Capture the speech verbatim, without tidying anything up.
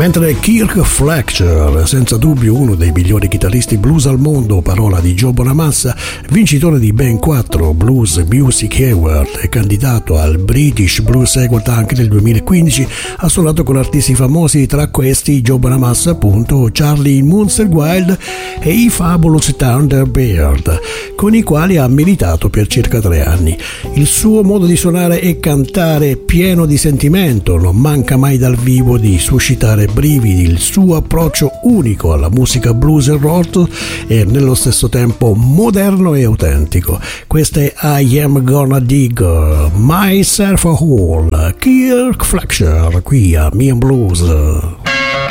Mentre Kirk Fletcher, senza dubbio uno dei migliori chitarristi blues al mondo, parola di Joe Bonamassa, vincitore di ben quattro Blues Music Award e candidato al British Blues Award anche nel duemilaquindici, ha suonato con artisti famosi, tra questi Joe Bonamassa, appunto, Charlie Musselwhite e i Fabulous Thunderbird, con i quali ha militato per circa tre anni. Il suo modo di suonare e cantare pieno di sentimento, non manca mai dal vivo di suscitare brividi. Il suo approccio unico alla musica blues e rock e nello stesso tempo moderno e autentico. Questa è I Am Gonna Dig Myself a Hole, Kirk Fletcher qui a Me and Blues.